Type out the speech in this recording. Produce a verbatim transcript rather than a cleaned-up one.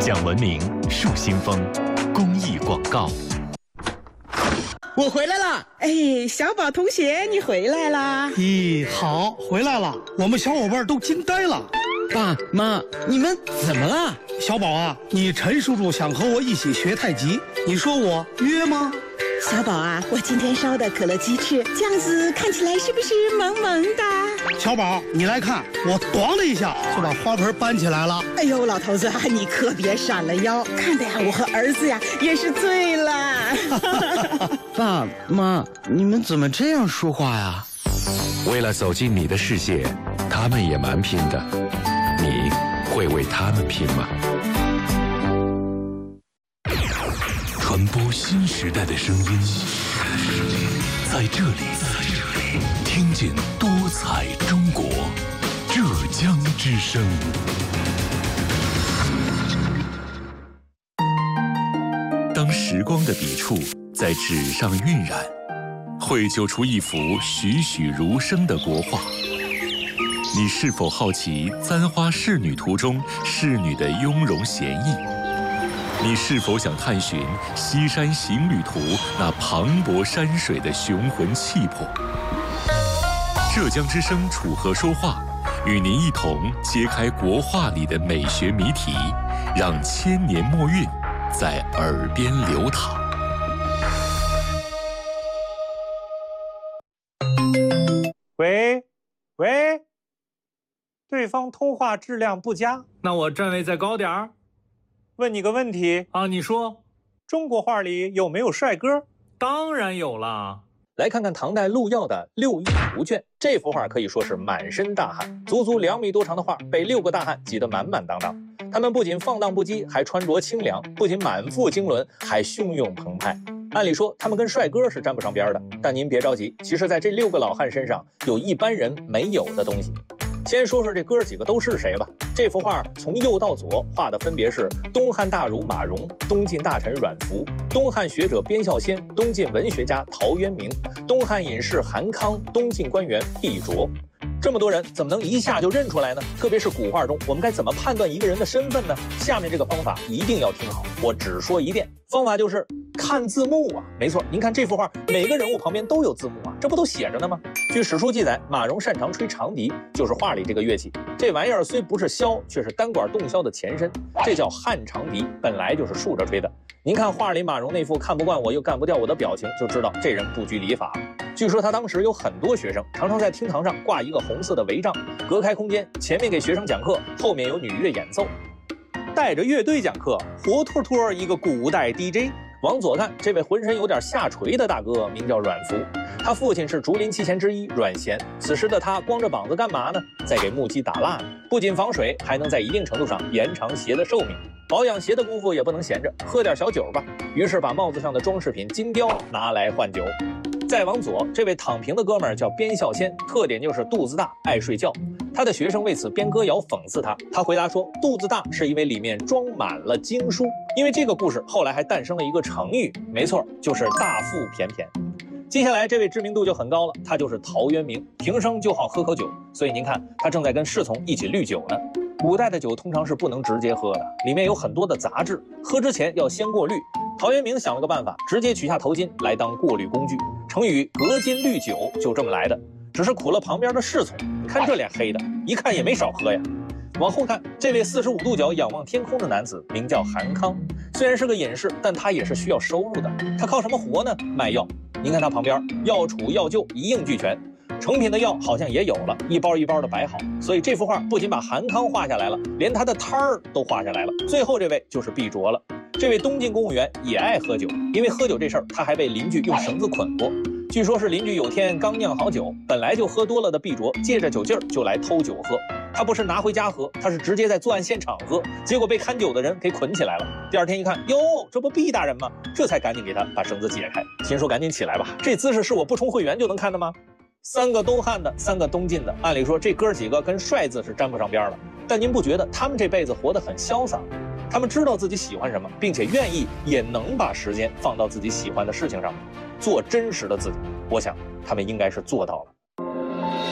讲文明树新风公益广告。 我回来了， 哎，小宝同学，你回来啦？ 咦，好，回来了，我们小伙伴都惊呆了。 爸妈，你们怎么了？ 小宝啊，你陈叔叔想和我一起学太极，你说我约吗？ 小宝啊，我今天烧的可乐鸡翅，这样子看起来是不是萌萌的？ 小宝，你来看，我咣的一下就把花盆搬起来了。 哎呦，老头子，你可别闪了腰，看的呀，我和儿子呀也是醉了。 爸妈，你们怎么这样说话呀？ 为了走进你的世界，他们也蛮拼的，你会为他们拼吗？ 传播新时代的声音，在这里，听见多彩中国，浙江之声。当时光的笔触在纸上晕染，绘就出一幅栩栩如生的国画。你是否好奇《簪花仕女图》中仕女的雍容娴逸？你是否想探寻《西山行旅图》那磅礴山水的雄浑气魄？浙江之声楚河说话，与您一同揭开国画里的美学谜题，让千年墨韵在耳边流淌。 喂，喂，对方通话质量不佳， 那我站位再高点儿。 问你个问题啊，你说， 中国画里有没有帅哥？ 当然有啦。 来看看唐代陆耀的《六艺图卷》，这幅画可以说是满身大汗，足足两米多长的画被六个大汉挤得满满当当。他们不仅放荡不羁，还穿着清凉；不仅满腹经纶，还汹涌澎湃。按理说，他们跟帅哥是沾不上边的，但您别着急，其实在这六个老汉身上有一般人没有的东西。先说说这哥几个都是谁吧。这幅画从右到左画的分别是东汉大儒马融、东晋大臣阮福、东汉学者边孝先、东晋文学家陶渊明、东汉隐士韩康、东晋官员毕卓。这么多人怎么能一下就认出来呢？特别是古画中，我们该怎么判断一个人的身份呢？下面这个方法一定要听好，我只说一遍。方法就是看字幕啊！没错，您看这幅画，每个人物旁边都有字幕啊，这不都写着呢吗？据史书记载，马融擅长吹长笛，就是画里这个乐器。这玩意儿虽不是箫，却是单管洞箫的前身，这叫汉长笛，本来就是竖着吹的。您看画里马融那副看不惯我又干不掉我的表情，就知道这人不拘礼法。据说他当时有很多学生，常常在厅堂上挂一个红色的帷帐，隔开空间，前面给学生讲课，后面有女乐演奏。带着乐队讲课，活脱脱一个古代 D J。往左看，这位浑身有点下垂的大哥名叫阮福，他父亲是竹林七贤之一阮咸。此时的他光着膀子干嘛呢？在给木屐打蜡呢。不仅防水，还能在一定程度上延长鞋的寿命。保养鞋的功夫也不能闲着，喝点小酒吧。于是把帽子上的装饰品金雕拿来换酒。再往左，这位躺平的哥们儿叫边孝先，特点就是肚子大，爱睡觉。他的学生为此编歌谣讽刺他，他回答说，肚子大是因为里面装满了经书。因为这个故事后来还诞生了一个成语，没错，就是大腹便便。接下来这位知名度就很高了，他就是陶渊明，平生就好喝口酒，所以您看他正在跟侍从一起滤酒呢。古代的酒通常是不能直接喝的，里面有很多的杂质，喝之前要先过滤。陶渊明想了个办法，直接取下头巾来当过滤工具，成语隔金滤酒就这么来的。只是苦了旁边的侍从，看这脸黑的，一看也没少喝呀。往后看，这位四十五度角仰望天空的男子名叫韩康，虽然是个隐士，但他也是需要收入的。他靠什么活呢？卖药。您看他旁边，药杵药臼一应俱全，成品的药好像也有了，一包一包的摆好。所以这幅画不仅把韩康画下来了，连他的摊儿都画下来了。最后这位就是毕卓了。这位东晋公务员也爱喝酒，因为喝酒这事儿，他还被邻居用绳子捆过。据说是邻居有天刚酿好酒，本来就喝多了的毕卓借着酒劲儿就来偷酒喝。他不是拿回家喝，他是直接在作案现场喝，结果被看酒的人给捆起来了。第二天一看，哟，这不毕大人吗？这才赶紧给他把绳子解开，心说赶紧起来吧，这姿势是我不充会员就能看的吗？三个东汉的，三个东晋的，按理说这哥几个跟帅字是沾不上边了。但您不觉得他们这辈子活得很潇洒？他们知道自己喜欢什么，并且愿意也能把时间放到自己喜欢的事情上面，做真实的自己。我想他们应该是做到了。